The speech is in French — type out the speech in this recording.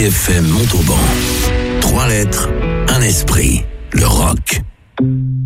FM Montauban. 3 lettres, un esprit. Le rock.